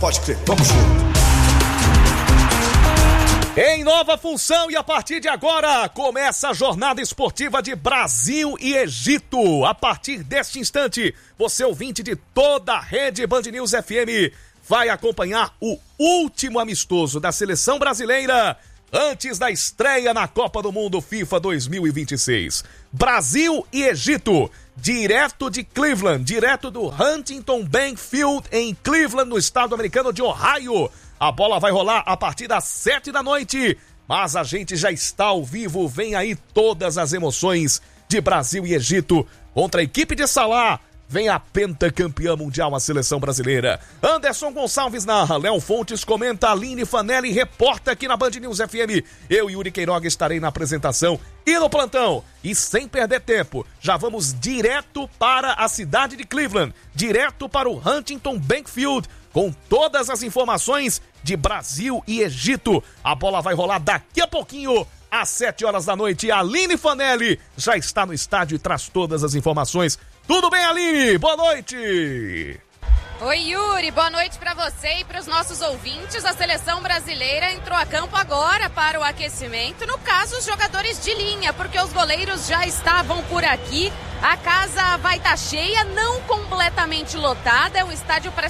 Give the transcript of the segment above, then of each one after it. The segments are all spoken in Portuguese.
Pode crer, vamos junto. Em nova função e a partir de agora começa a jornada esportiva de Brasil e Egito. A partir deste instante, você ouvinte de toda a rede Band News FM vai acompanhar o último amistoso da seleção brasileira antes da estreia na Copa do Mundo FIFA 2026. Brasil e Egito, direto de Cleveland, direto do Huntington Bank Field em Cleveland, no estado americano de Ohio. A bola vai rolar a partir das 7 da noite, mas a gente já está ao vivo. Vem aí todas as emoções de Brasil e Egito contra a equipe de Salah. Vem a pentacampeã mundial, a seleção brasileira. Anderson Gonçalves narra, Léo Fontes comenta, Aline Fanelli reporta aqui na Band News FM. Eu e Yuri Queiroga estarei na apresentação e no plantão. E sem perder tempo, já vamos direto para a cidade de Cleveland, direto para o Huntington Bank Field, com todas as informações de Brasil e Egito. A bola vai rolar daqui a pouquinho, às 7 horas da noite. A Aline Fanelli já está no estádio e traz todas as informações. Tudo bem, Aline? Boa noite! Oi, Yuri, boa noite para você e para os nossos ouvintes. A seleção brasileira entrou a campo agora para o aquecimento, no caso os jogadores de linha, porque os goleiros já estavam por aqui. A casa vai estar cheia, não completamente lotada, é um estádio para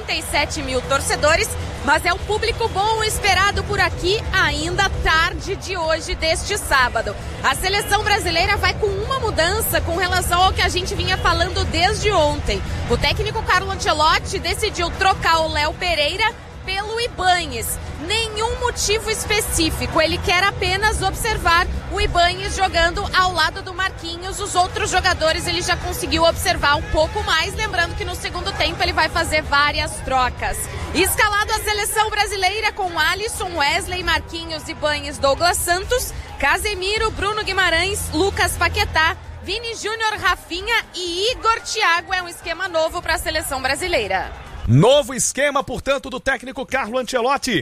67 mil torcedores, mas é um público bom esperado por aqui ainda tarde de hoje, deste sábado. A seleção brasileira vai com uma mudança com relação ao que a gente vinha falando desde ontem. O técnico Carlo Ancelotti decidiu trocar o Léo Pereira pelo Ibañez. Nenhum motivo específico, ele quer apenas observar o Ibañez jogando ao lado do Marquinhos. Os outros jogadores ele já conseguiu observar um pouco mais, lembrando que no segundo tempo ele vai fazer várias trocas. Escalado a seleção brasileira com Alisson, Wesley, Marquinhos, Ibañez, Douglas Santos, Casemiro, Bruno Guimarães, Lucas Paquetá, Vini Júnior, Rafinha e Igor Thiago. É um esquema novo para a seleção brasileira. Novo esquema, portanto, do técnico Carlo Ancelotti.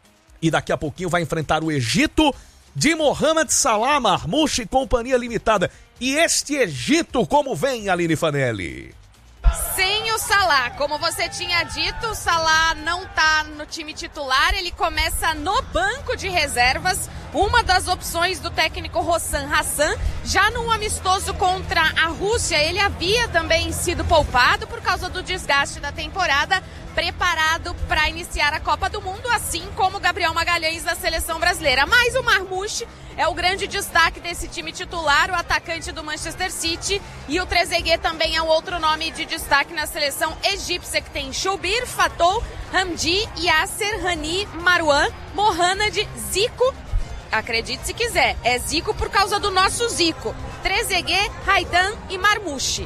E daqui a pouquinho vai enfrentar o Egito de Mohamed Salah, Marmouche e Companhia Limitada. E este Egito, como vem, Aline Fanelli? Sem o Salah, como você tinha dito, o Salah não tá no time titular, ele começa no banco de reservas, uma das opções do técnico Hossam Hassan. Já num amistoso contra a Rússia, ele havia também sido poupado por causa do desgaste da temporada, preparado para iniciar a Copa do Mundo, assim como Gabriel Magalhães da seleção brasileira. Mas o Marmouche é o grande destaque desse time titular, o atacante do Manchester City, e o Trezeguet também é um outro nome de destaque na seleção egípcia, que tem Choubir, Fatou, Hamdi, Yasser, Hani, Marouane, Mohamed, Zico. Acredite se quiser, é Zico por causa do nosso Zico. Trezeguet, Raidan e Marmouche.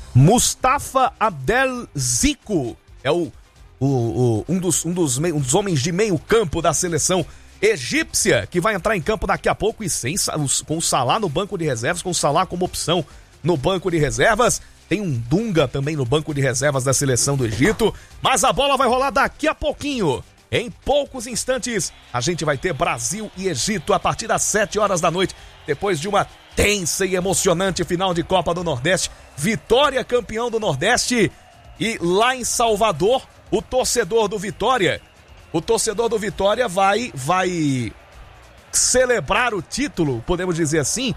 Mustafa Abdel Zico é um dos homens de meio campo da seleção egípcia, que vai entrar em campo daqui a pouco, e com o Salah no banco de reservas, com o Salah como opção no banco de reservas. Tem um Dunga também no banco de reservas da seleção do Egito, mas a bola vai rolar daqui a pouquinho. Em poucos instantes, a gente vai ter Brasil e Egito a partir das 7 horas da noite, depois de uma tensa e emocionante final de Copa do Nordeste. Vitória campeão do Nordeste, e lá em Salvador, o torcedor do Vitória vai celebrar o título, podemos dizer assim,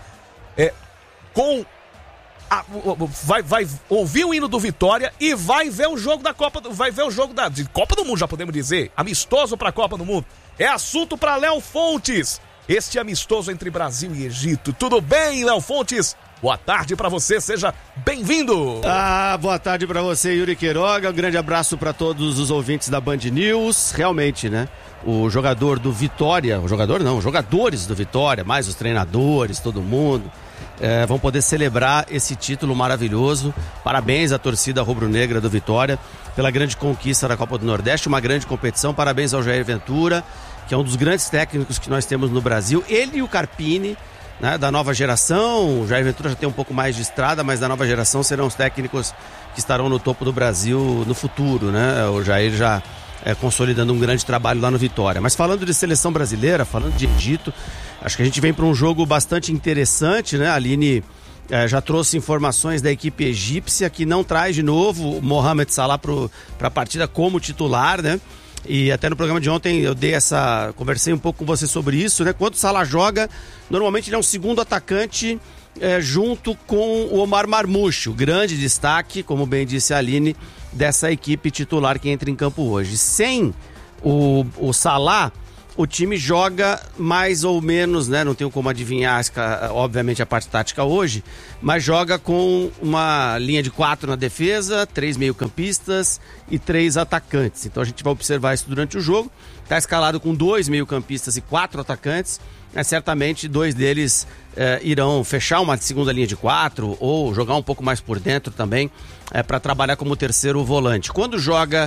vai ouvir o hino do Vitória e vai ver o jogo da Copa do Mundo, já podemos dizer, amistoso para a Copa do Mundo. É assunto para Léo Fontes, este amistoso entre Brasil e Egito. Tudo bem, Léo Fontes? Boa tarde para você, seja bem-vindo. Boa tarde para você, Yuri Queiroga. Um grande abraço para todos os ouvintes da Band News. Realmente, né? O jogador do Vitória, os jogadores do Vitória, mais os treinadores, todo mundo, vão poder celebrar esse título maravilhoso. Parabéns à torcida rubro-negra do Vitória pela grande conquista da Copa do Nordeste, uma grande competição. Parabéns ao Jair Ventura, que é um dos grandes técnicos que nós temos no Brasil. Ele e o Carpini, né, da nova geração. O Jair Ventura já tem um pouco mais de estrada, mas da nova geração serão os técnicos que estarão no topo do Brasil no futuro, né? O Jair já consolidando um grande trabalho lá no Vitória. Mas falando de seleção brasileira, falando de Egito, acho que a gente vem para um jogo bastante interessante, né? A Aline já trouxe informações da equipe egípcia, que não traz de novo o Mohamed Salah para a partida como titular, né? E até no programa de ontem eu conversei um pouco com você sobre isso, né? Quando o Salah joga, normalmente ele é um segundo atacante junto com o Omar Marmouche, o grande destaque, como bem disse a Aline, dessa equipe titular que entra em campo hoje. Sem o Salah, o time joga mais ou menos, né? Não tenho como adivinhar, obviamente, a parte tática hoje, mas joga com uma linha de 4 na defesa, 3 meio-campistas e 3 atacantes. Então a gente vai observar isso durante o jogo. Está escalado com 2 meio-campistas e 4 atacantes. Certamente 2 deles irão fechar uma segunda linha de 4 ou jogar um pouco mais por dentro também para trabalhar como terceiro volante. Quando joga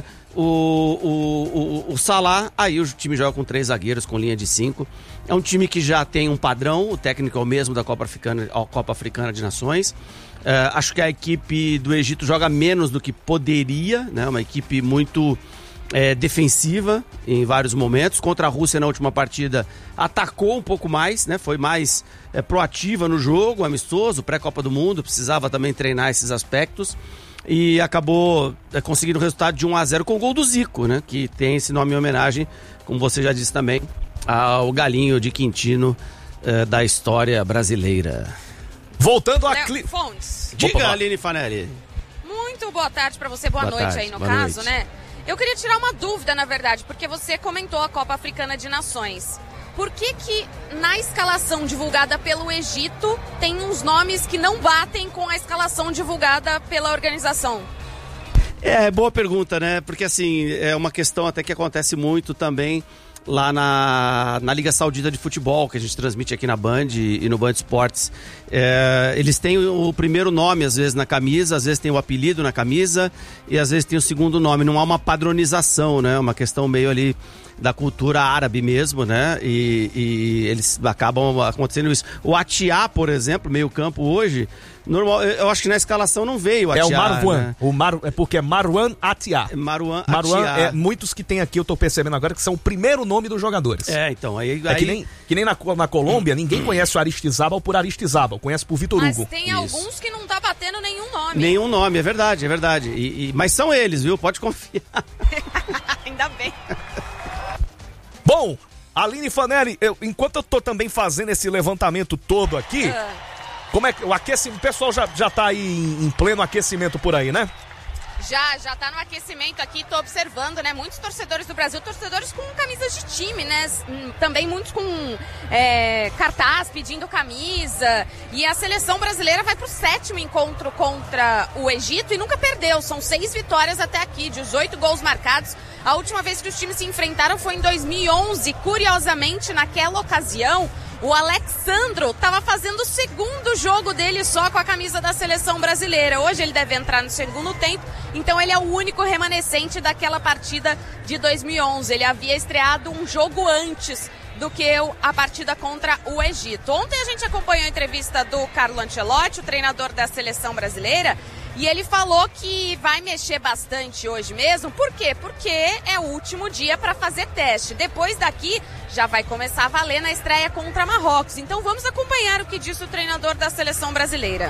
o Salah, aí o time joga com 3 zagueiros, com linha de 5. É um time que já tem um padrão, o técnico é o mesmo da Copa Africana de Nações. Acho que a equipe do Egito joga menos do que poderia, né? Uma equipe muito defensiva em vários momentos. Contra a Rússia na última partida atacou um pouco mais, né? Foi mais proativa no jogo, amistoso, pré-Copa do Mundo, precisava também treinar esses aspectos e acabou conseguindo o resultado de 1-0 com o gol do Zico, né? Que tem esse nome em homenagem, como você já disse também, ao galinho de Quintino da história brasileira. Voltando a Fontes. Diga, Aline Fanelli. Muito boa tarde para você, boa noite tarde, aí no caso, noite. Né? Eu queria tirar uma dúvida, na verdade, porque você comentou a Copa Africana de Nações. Por que na escalação divulgada pelo Egito tem uns nomes que não batem com a escalação divulgada pela organização? Boa pergunta, né? Porque assim, é uma questão até que acontece muito também lá na Liga Saudita de Futebol, que a gente transmite aqui na Band e no Band Esportes. Eles têm o primeiro nome, às vezes, na camisa, às vezes tem o apelido na camisa e às vezes tem o segundo nome. Não há uma padronização, né? Uma questão meio ali da cultura árabe mesmo, né? E eles acabam acontecendo isso. O Atiá, por exemplo, meio campo hoje, normal, eu acho que na escalação não veio o Atiá. É o Marwan, né? É porque é Marwan Atiá. Marwan Atiá. Muitos que tem aqui, eu tô percebendo agora, que são o primeiro nome dos jogadores. Então, que nem na Colômbia, ninguém conhece o Aristizábal por Aristizábal, conhece por Vitor Hugo. Mas tem alguns que não tá batendo nenhum nome. Nenhum nome, é verdade. Mas são eles, viu? Pode confiar. Ainda bem. Bom, Aline Fanelli, enquanto eu tô também fazendo esse levantamento todo aqui, como é que o aquecimento, o pessoal já tá aí em pleno aquecimento por aí, né? Já tá no aquecimento aqui, tô observando, né? Muitos torcedores do Brasil, torcedores com camisas de time, né? Também muitos com cartaz pedindo camisa. E a seleção brasileira vai pro 7º encontro contra o Egito e nunca perdeu. São 6 vitórias até aqui, 18 gols marcados. A última vez que os times se enfrentaram foi em 2011. Curiosamente, naquela ocasião, o Alexandro estava fazendo o segundo jogo dele só com a camisa da seleção brasileira. Hoje ele deve entrar no segundo tempo, então ele é o único remanescente daquela partida de 2011. Ele havia estreado um jogo antes do que a partida contra o Egito. Ontem a gente acompanhou a entrevista do Carlo Ancelotti, o treinador da seleção brasileira, e ele falou que vai mexer bastante hoje mesmo. Por quê? Porque é o último dia para fazer teste. Depois daqui já vai começar a valer na estreia contra Marrocos. Então vamos acompanhar o que disse o treinador da seleção brasileira.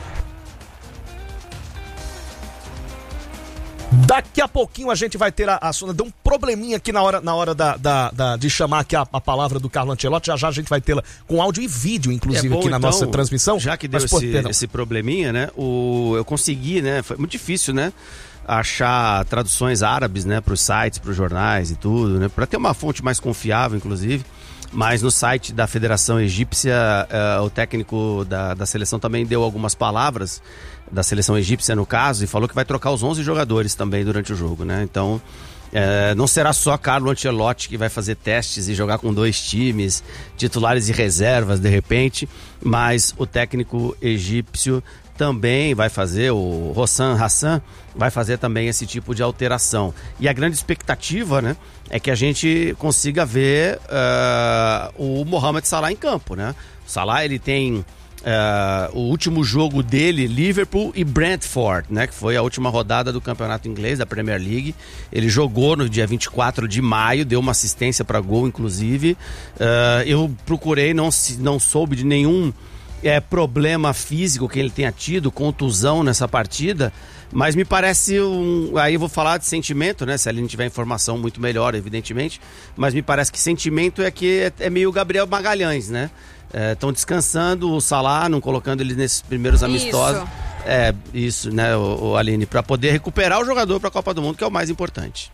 Daqui a pouquinho a gente vai ter deu um probleminha aqui na hora de chamar aqui a palavra do Carlo Ancelotti. Já a gente vai tê-la com áudio e vídeo, inclusive, aqui na nossa transmissão. Já que deu esse probleminha, né? Eu consegui, né? Foi muito difícil, né? Achar traduções árabes, né? Para os sites, para os jornais e tudo, né? Para ter uma fonte mais confiável, inclusive. Mas no site da Federação Egípcia, o técnico da seleção também deu algumas palavras, da seleção egípcia no caso, e falou que vai trocar os 11 jogadores também durante o jogo, né? Então, não será só Carlo Ancelotti que vai fazer testes e jogar com 2 times, titulares e reservas de repente, mas o técnico egípcio também vai fazer, o Hossam Hassan vai fazer também esse tipo de alteração. E a grande expectativa, né, é que a gente consiga ver o Mohamed Salah em campo, né? O Salah, ele tem o último jogo dele, Liverpool e Brentford, né, que foi a última rodada do campeonato inglês, da Premier League. Ele jogou no dia 24 de maio, deu uma assistência para gol, inclusive. Eu procurei, não soube de nenhum problema físico que ele tenha tido, contusão nessa partida, mas me parece aí eu vou falar de sentimento, né? Se a Aline tiver informação muito melhor, evidentemente, mas me parece que sentimento é que é meio Gabriel Magalhães, né? Estão descansando o Salah, não colocando ele nesses primeiros amistosos. Isso, né, o Aline, para poder recuperar o jogador para a Copa do Mundo, que é o mais importante.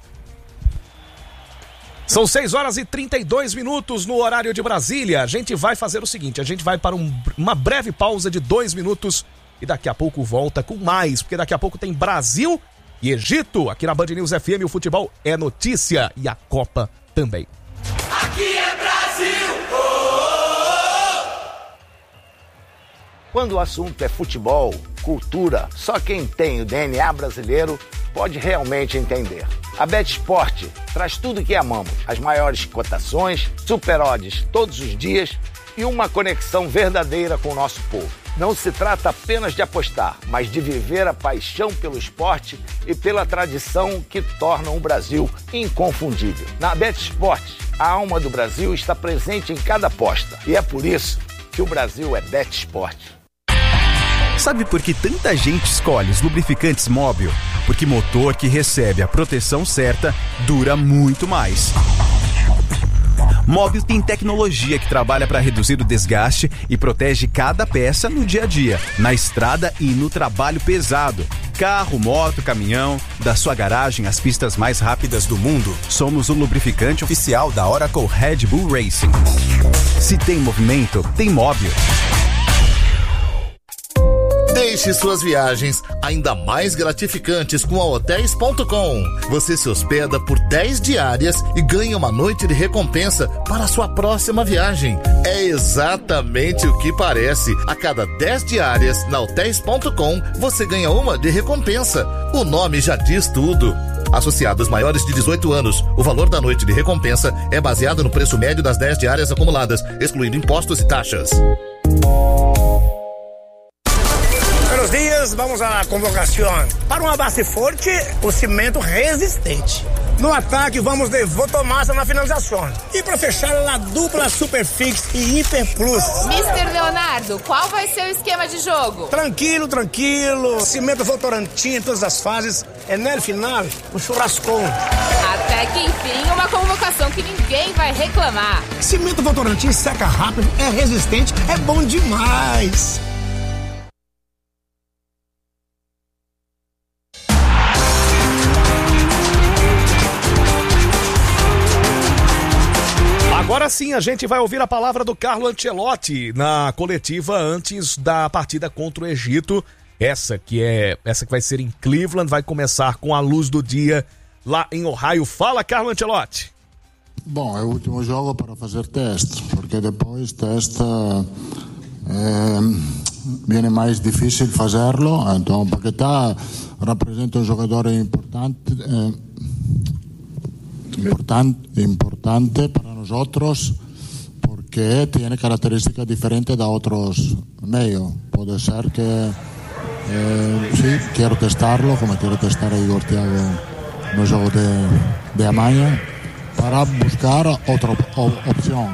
São 6h32 no horário de Brasília. A gente vai fazer o seguinte, a gente vai para uma breve pausa de 2 minutos e daqui a pouco volta com mais, porque daqui a pouco tem Brasil e Egito. Aqui na Band News FM o futebol é notícia e a Copa também. Aqui é Brasil! Quando o assunto é futebol, cultura, só quem tem o DNA brasileiro pode realmente entender. A BetSport traz tudo o que amamos, as maiores cotações, super odds todos os dias e uma conexão verdadeira com o nosso povo. Não se trata apenas de apostar, mas de viver a paixão pelo esporte e pela tradição que tornam o Brasil inconfundível. Na BetSport, a alma do Brasil está presente em cada aposta e é por isso que o Brasil é BetSport. Sabe por que tanta gente escolhe os lubrificantes Móbil? Porque motor que recebe a proteção certa dura muito mais. Móbil tem tecnologia que trabalha para reduzir o desgaste e protege cada peça no dia a dia, na estrada e no trabalho pesado. Carro, moto, caminhão, da sua garagem às pistas mais rápidas do mundo, somos o lubrificante oficial da Oracle Red Bull Racing. Se tem movimento, tem Móbil. Deixe suas viagens ainda mais gratificantes com a Hotels.com. Você se hospeda por 10 diárias e ganha uma noite de recompensa para a sua próxima viagem. É exatamente o que parece. A cada 10 diárias na Hotels.com, você ganha uma de recompensa. O nome já diz tudo. Associados maiores de 18 anos, o valor da noite de recompensa é baseado no preço médio das 10 diárias acumuladas, excluindo impostos e taxas. Buenos días, vamos à convocação. Para uma base forte, o cimento resistente. No ataque, vamos de Votomassa na finalização. E para fechar, a dupla Superfix e Hiper Plus. Mr. Leonardo, qual vai ser o esquema de jogo? Tranquilo. Cimento Votorantim em todas as fases. É no final, o churrascão. Até que enfim, uma convocação que ninguém vai reclamar. Cimento Votorantim seca rápido, é resistente, é bom demais. Agora sim, a gente vai ouvir a palavra do Carlo Ancelotti na coletiva antes da partida contra o Egito. Essa que vai ser em Cleveland, vai começar com a luz do dia lá em Ohio. Fala, Carlo Ancelotti. Bom, é o último jogo para fazer teste, porque depois teste viene mais difícil fazerlo. Então, Paquetá representa um jogador importante para nosotros porque tiene características diferentes de otros medios. Puede ser que sí, quiero testarlo, como quiero testar a Igor Thiago no juego de Amaña, para buscar otra opción.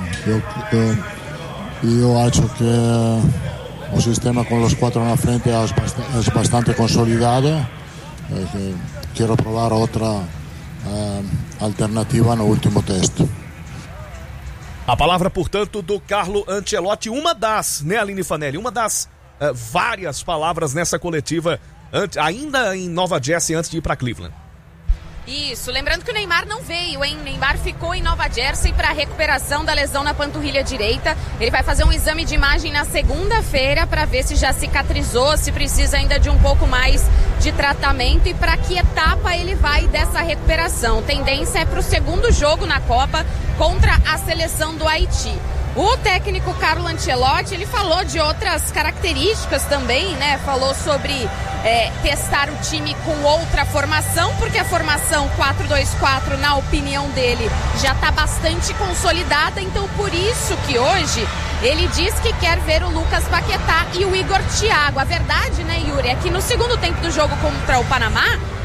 Yo acho que el sistema con los 4 en la frente es bastante consolidado. Quiero probar otra alternativa no último teste. A palavra, portanto, do Carlo Ancelotti, uma das, né, Aline Fanelli, uma das várias palavras nessa coletiva, ainda em Nova Jersey, antes de ir para Cleveland. Isso, lembrando que o Neymar não veio, hein? O Neymar ficou em Nova Jersey para recuperação da lesão na panturrilha direita. Ele vai fazer um exame de imagem na segunda-feira para ver se já cicatrizou, se precisa ainda de um pouco mais de tratamento e para que etapa ele vai dessa recuperação. Tendência é para o segundo jogo na Copa contra a seleção do Haiti. O técnico Carlo Ancelotti, ele falou de outras características também, né? Falou sobre testar o time com outra formação, porque a formação 4-2-4, na opinião dele, já está bastante consolidada. Então, por isso que hoje ele diz que quer ver o Lucas Paquetá e o Igor Thiago. A verdade, né, Yuri, é que no segundo tempo do jogo contra o Panamá,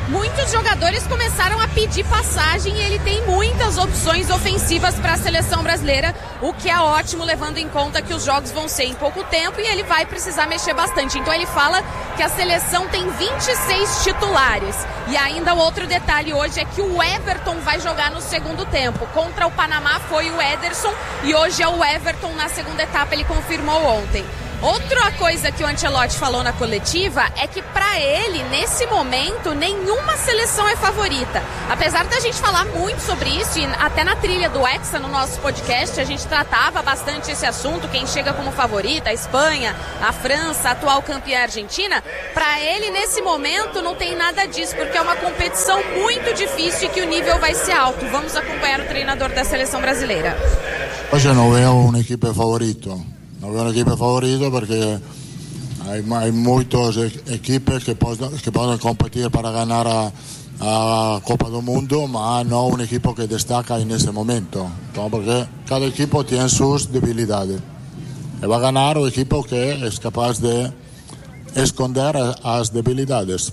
muitos jogadores começaram a pedir passagem e ele tem muitas opções ofensivas para a seleção brasileira, o que é ótimo, levando em conta que os jogos vão ser em pouco tempo e ele vai precisar mexer bastante. Então ele fala que a seleção tem 26 titulares. E ainda o outro detalhe hoje é que o Everton vai jogar no segundo tempo. Contra o Panamá foi o Ederson e hoje é o Everton na segunda etapa, ele confirmou ontem. Outra coisa que o Ancelotti falou na coletiva é que para ele, nesse momento, nenhuma seleção é favorita. Apesar da gente falar muito sobre isso, e até na trilha do Hexa, no nosso podcast, a gente tratava bastante esse assunto, quem chega como favorita, a Espanha, a França, a atual campeã Argentina, para ele, nesse momento, não tem nada disso, porque é uma competição muito difícil e que o nível vai ser alto. Vamos acompanhar o treinador da seleção brasileira. Hoje não vejo uma equipe favorita. No veo un equipo favorito porque hay muchas equipos que pueden competir para ganar a Copa del Mundo, pero no un equipo que destaca en ese momento. Entonces, porque cada equipo tiene sus debilidades. Y va a ganar un equipo que es capaz de esconder as debilidades.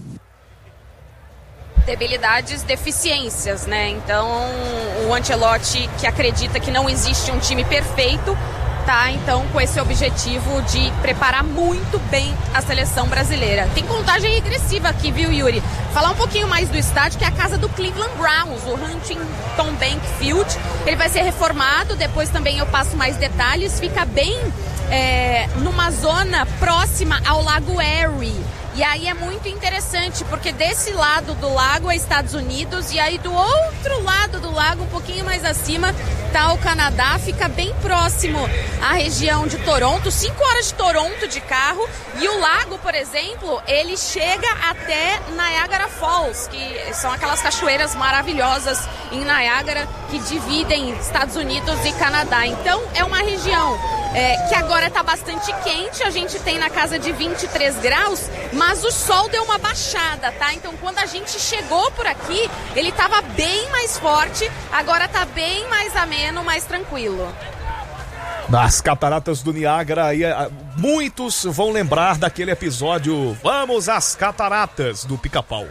Debilidades, deficiências, né? Então, o Ancelotti, que acredita que não existe um time perfeito, tá, então, com esse objetivo de preparar muito bem a seleção brasileira. Tem contagem regressiva aqui, viu, Yuri? Falar um pouquinho mais do estádio, que é a casa do Cleveland Browns, o Huntington Bank Field. Ele vai ser reformado, depois também eu passo mais detalhes. Fica bem numa zona próxima ao Lago Erie. E aí é muito interessante, porque desse lado do lago é Estados Unidos e aí do outro lado do lago, um pouquinho mais acima, tá o Canadá, fica bem próximo à região de Toronto, 5 horas de Toronto de carro, e o lago, por exemplo, ele chega até Niagara Falls, que são aquelas cachoeiras maravilhosas em Niagara que dividem Estados Unidos e Canadá. Então é uma região que agora está bastante quente, a gente tem na casa de 23 graus, mas o sol deu uma baixada, tá? Então quando a gente chegou por aqui, ele estava bem mais forte, agora está bem mais ameno, mais tranquilo. Das cataratas do Niágara, aí, muitos vão lembrar daquele episódio Vamos às Cataratas do Pica-Pau.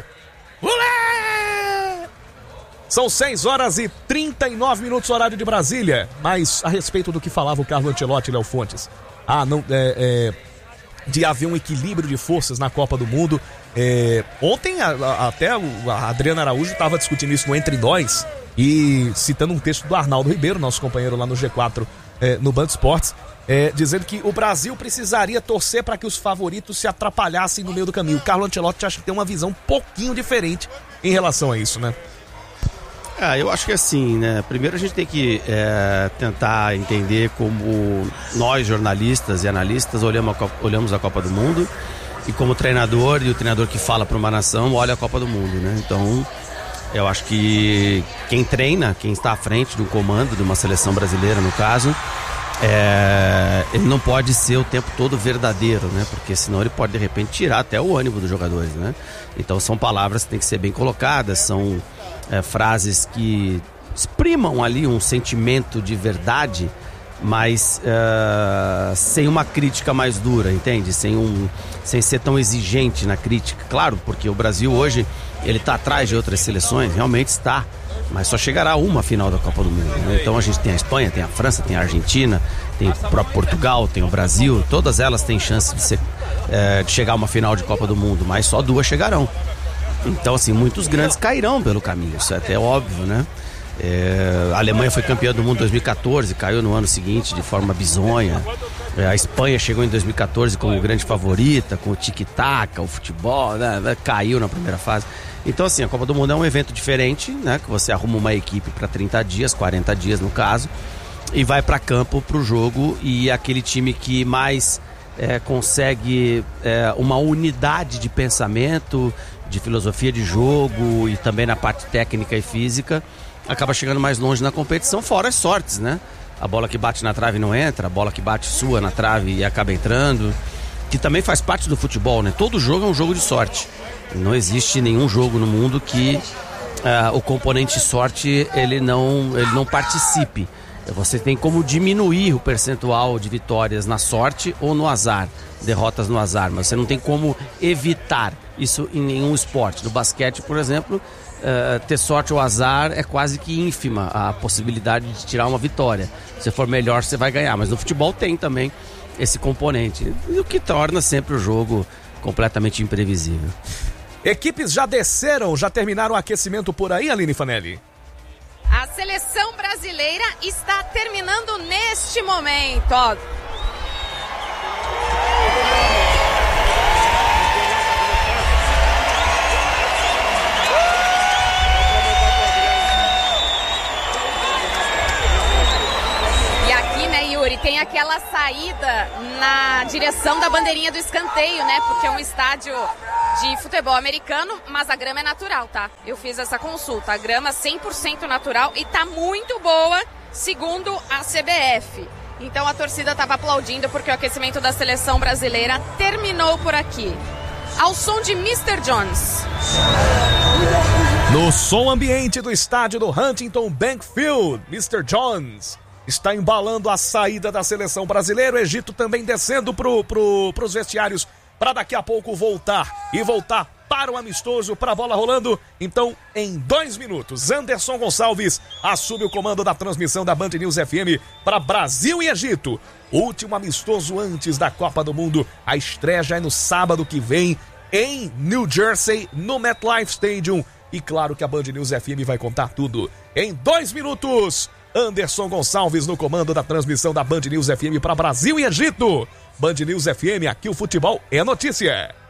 São 6 horas e 39 minutos, horário de Brasília. Mas a respeito do que falava o Carlo Ancelotti e Léo Fontes, de haver um equilíbrio de forças na Copa do Mundo. Ontem até a Adriana Araújo estava discutindo isso no Entre Nós e citando um texto do Arnaldo Ribeiro, nosso companheiro lá no G4, no Band Esportes, dizendo que o Brasil precisaria torcer para que os favoritos se atrapalhassem no meio do caminho. O Carlo Ancelotti acha que tem uma visão um pouquinho diferente em relação a isso, né? Eu acho que assim, né? Primeiro a gente tem que tentar entender como nós, jornalistas e analistas, olhamos a Copa do Mundo e como treinador e o treinador que fala para uma nação olha a Copa do Mundo, né? Então, eu acho que quem treina, quem está à frente do comando de uma seleção brasileira, no caso, ele não pode ser o tempo todo verdadeiro, né? Porque senão ele pode de repente tirar até o ânimo dos jogadores, né? Então são palavras que têm que ser bem colocadas, são frases que exprimam ali um sentimento de verdade, mas sem uma crítica mais dura, entende? Sem ser tão exigente na crítica. Claro, porque o Brasil hoje ele está atrás de outras seleções, realmente está, mas só chegará uma final da Copa do Mundo, né? Então a gente tem a Espanha, tem a França, tem a Argentina, tem o próprio Portugal, tem o Brasil, todas elas têm chance de chegar a uma final de Copa do Mundo, mas só 2 chegarão. Então, assim, muitos grandes cairão pelo caminho, isso é até óbvio, né? A Alemanha foi campeã do mundo em 2014, caiu no ano seguinte de forma bizonha. A Espanha chegou em 2014 como grande favorita, com o tic-tac, o futebol, né? Caiu na primeira fase. Então, assim, a Copa do Mundo é um evento diferente, né? Que você arruma uma equipe para 30 dias, 40 dias no caso, e vai para campo pro jogo, e aquele time que mais consegue uma unidade de pensamento, de filosofia de jogo e também na parte técnica e física, acaba chegando mais longe na competição, fora as sortes, né? A bola que bate na trave não entra, a bola que bate sua na trave e acaba entrando, que também faz parte do futebol, né? Todo jogo é um jogo de sorte. Não existe nenhum jogo no mundo que o componente sorte ele não participe. Você tem como diminuir o percentual de vitórias na sorte ou no azar, derrotas no azar, mas você não tem como evitar isso em nenhum esporte. No basquete, por exemplo, ter sorte ou azar é quase que ínfima a possibilidade de tirar uma vitória. Se for melhor, você vai ganhar, mas no futebol tem também esse componente, o que torna sempre o jogo completamente imprevisível. Equipes já desceram, já terminaram o aquecimento por aí, Aline Fanelli? A seleção brasileira está terminando neste momento, ó. E aqui, né, Yuri, tem aquela saída na direção da bandeirinha do escanteio, né? Porque é um estádio de futebol americano, mas a grama é natural, tá? Eu fiz essa consulta, a grama 100% natural e tá muito boa, segundo a CBF. Então a torcida estava aplaudindo porque o aquecimento da seleção brasileira terminou por aqui. Ao som de Mr. Jones. No som ambiente do estádio do Huntington Bank Field, Mr. Jones está embalando a saída da seleção brasileira. O Egito também descendo pros vestiários para daqui a pouco voltar para o amistoso, para a bola rolando. Então, em 2 minutos, Anderson Gonçalves assume o comando da transmissão da Band News FM para Brasil e Egito. Último amistoso antes da Copa do Mundo. A estreia já é no sábado que vem em New Jersey, no MetLife Stadium. E claro que a Band News FM vai contar tudo. Em 2 minutos, Anderson Gonçalves no comando da transmissão da Band News FM para Brasil e Egito. Band News FM, aqui o futebol é notícia.